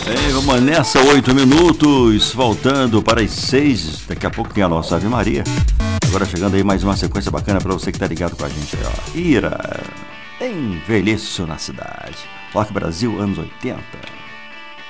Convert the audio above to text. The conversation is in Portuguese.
Bem, vamos nessa, 8 minutos, voltando para as 6. Daqui a pouco tem a nossa Ave Maria. Agora chegando aí mais uma sequência bacana para você que tá ligado com a gente aí, ó. Ira, envelheço na cidade. Rock Brasil, anos 80.